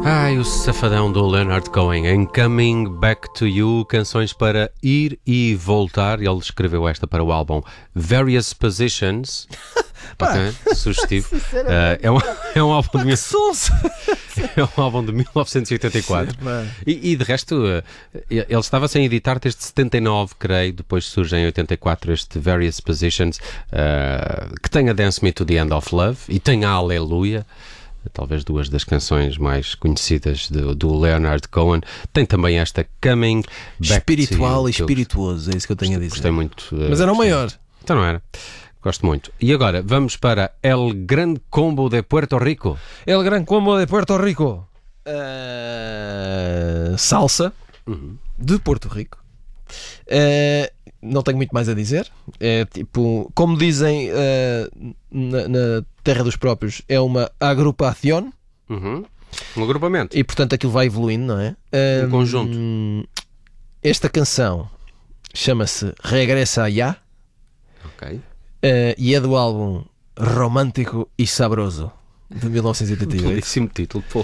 Ai, o safadão do Leonard Cohen em Coming Back to You, canções para ir e voltar. Ele escreveu esta para o álbum Various Positions. Ok, sugestivo. É um álbum de é um álbum de 1984. E de resto, ele estava sem editar desde 79, creio. Depois surge em 84 este Various Positions, que tem a Dance Me to the End of Love e tem a Aleluia. Talvez duas das canções mais conhecidas do Leonard Cohen. Tem também esta Coming Back espiritual to You, e espirituoso, é isso que eu tenho a dizer. Gostei muito. Mas era o maior. Então não era. Gosto muito. E agora, vamos para El Gran Combo de Puerto Rico. El Gran Combo de Puerto Rico. Salsa de Porto Rico. Não tenho muito mais a dizer. É tipo, como dizem na terra dos próprios, é uma agrupación. Um agrupamento. E portanto aquilo vai evoluindo, não é? Um conjunto. Esta canção chama-se Regresa Ya. Ok. E é do álbum Romântico e Sabroso de 1988. Belíssimo título, pô.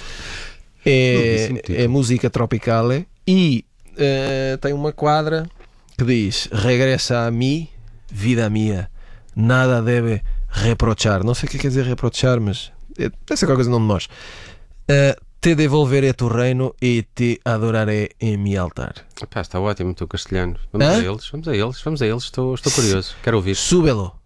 É música tropical e tem uma quadra que diz: Regresa a mí, vida mía, nada debe reprochar. Não sei o que quer dizer reprochar, mas deve ser qualquer coisa no nome de nós. Te devolveré tu reino e te adoraré em mi altar. Epá, está ótimo o teu castelhano. Vamos a eles. Estou curioso. Quero ouvir. Súbelo.